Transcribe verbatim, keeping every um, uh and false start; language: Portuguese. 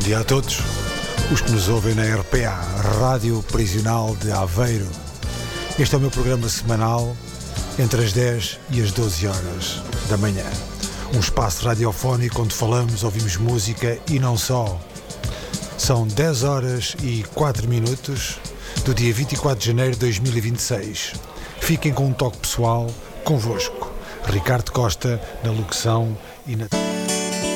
dia a todos os que nos ouvem na R P A, Rádio Prisional de Aveiro. Este é o meu programa semanal entre as dez e as doze horas da manhã. Um espaço radiofónico onde falamos, ouvimos música e não só. São dez horas e quatro minutos do dia vinte e quatro de janeiro de dois mil e vinte e seis. Fiquem com um toque pessoal convosco. Ricardo Costa na locução e na...